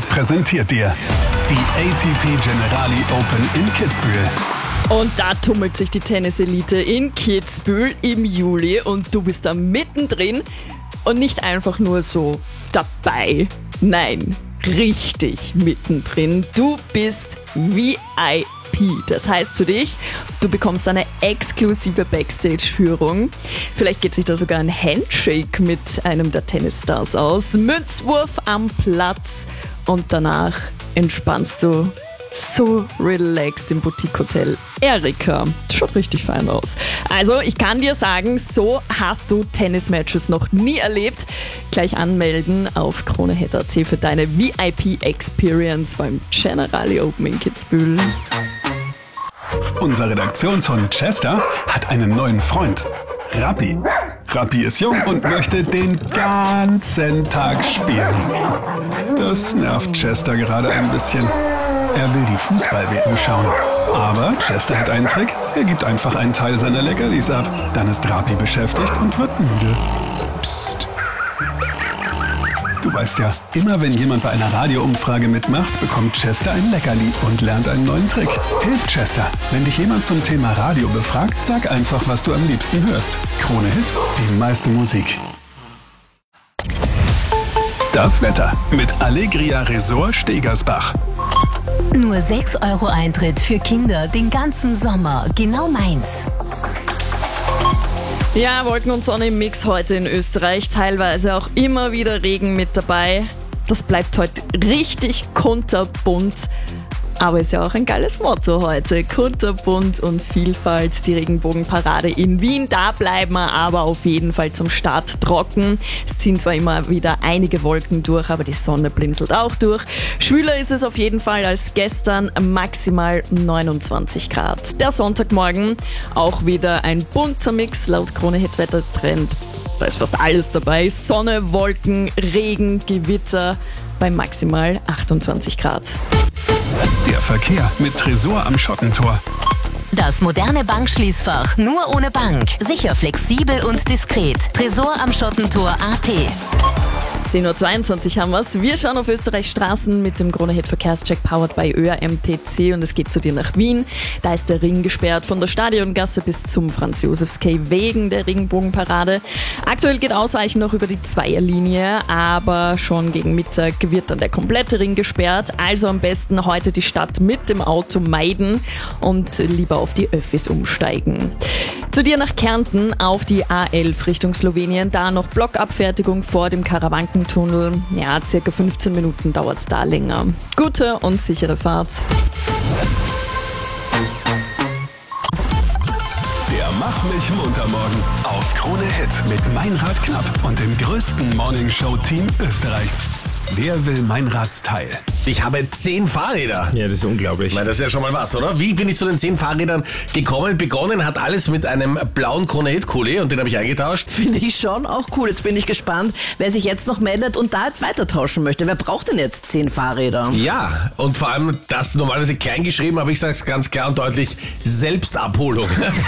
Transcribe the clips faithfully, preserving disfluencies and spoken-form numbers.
Hit präsentiert dir die A T P Generali Open in Kitzbühel. Und da tummelt sich die Tenniselite in Kitzbühel im Juli und du bist da mittendrin und nicht einfach nur so dabei. Nein, richtig mittendrin. Du bist V I P. Das heißt für dich, du bekommst eine exklusive Backstage-Führung. Vielleicht geht sich da sogar ein Handshake mit einem der Tennisstars aus. Münzwurf am Platz und danach entspannst du so relaxed im Boutique-Hotel Erika. Schaut richtig fein aus. Also ich kann dir sagen, so hast du Tennismatches noch nie erlebt. Gleich anmelden auf kronehit punkt at für deine V I P-Experience beim Generali Open in Kitzbühel. Unser Redaktionshund Chester hat einen neuen Freund. Rappi. Rappi ist jung und möchte den ganzen Tag spielen. Das nervt Chester gerade ein bisschen. Er will die Fußball-W M schauen. Aber Chester hat einen Trick. Er gibt einfach einen Teil seiner Leckerlis ab. Dann ist Rappi beschäftigt und wird müde. Psst. Du weißt ja, immer wenn jemand bei einer Radioumfrage mitmacht, bekommt Chester ein Leckerli und lernt einen neuen Trick. Hilft Chester. Wenn dich jemand zum Thema Radio befragt, sag einfach, was du am liebsten hörst. Krone Hit, die meiste Musik. Das Wetter mit Allegria Resort Stegersbach. Nur sechs Euro Eintritt für Kinder den ganzen Sommer. Genau meins. Ja, Wolken und Sonne im Mix heute in Österreich. Teilweise auch immer wieder Regen mit dabei. Das bleibt heute richtig kunterbunt. Aber ist ja auch ein geiles Motto heute. Kunterbunt und Vielfalt, die Regenbogenparade in Wien. Da bleiben wir aber auf jeden Fall zum Start trocken. Es ziehen zwar immer wieder einige Wolken durch, aber die Sonne blinzelt auch durch. Schwüler ist es auf jeden Fall als gestern, maximal neunundzwanzig Grad. Der Sonntagmorgen auch wieder ein bunter Mix laut Krone-Hit-Wettertrend. Da ist fast alles dabei. Sonne, Wolken, Regen, Gewitter bei maximal achtundzwanzig Grad. Der Verkehr mit Tresor am Schottentor. Das moderne Bankschließfach nur ohne Bank. Sicher, flexibel und diskret. Tresor am Schottentor A T. zehn Uhr zweiundzwanzig haben wir's. Wir schauen auf Österreichs Straßen mit dem Krone-Hit Verkehrscheck powered by Ö R M T C und es geht zu dir nach Wien. Da ist der Ring gesperrt von der Stadiongasse bis zum Franz-Josefs-Quai wegen der Regenbogenparade. Aktuell geht Ausweichen noch über die Zweierlinie, aber schon gegen Mittag wird dann der komplette Ring gesperrt. Also am besten heute die Stadt mit dem Auto meiden und lieber auf die Öffis umsteigen. Zu dir nach Kärnten auf die A elf Richtung Slowenien. Da noch Blockabfertigung vor dem Karawankentunnel. Ja, circa fünfzehn Minuten dauert es da länger. Gute und sichere Fahrt. Der Mach mich munter morgen auf Krone Hit mit Meinrad Knapp und dem größten Morningshow-Team Österreichs. Wer will Meinrads Teil? Ich habe zehn Fahrräder. Ja, das ist unglaublich. Ich meine, das ist ja schon mal was, oder? Wie bin ich zu den zehn Fahrrädern gekommen? Begonnen hat alles mit einem blauen Krone-Hit-Kuli und den habe ich eingetauscht. Finde ich schon auch cool. Jetzt bin ich gespannt, wer sich jetzt noch meldet und da jetzt weiter tauschen möchte. Wer braucht denn jetzt zehn Fahrräder? Ja, und vor allem das normalerweise klein geschrieben, aber ich sage es ganz klar und deutlich, Selbstabholung.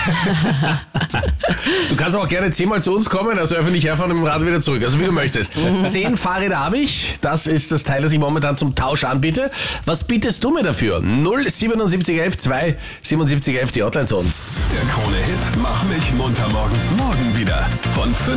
Du kannst auch gerne zehnmal zu uns kommen, also öffentlich herfahren und mit dem Rad wieder zurück, also wie du möchtest. Zehn Fahrräder habe ich, das ist das Teil, das ich momentan zum Tausch anbiete. Was bietest du mir dafür? null siebenundsiebzig elf zwei siebenundsiebzig elf, die Hotline zu uns. Der Krone Hit Mach mich munter morgen. Morgen wieder von fünf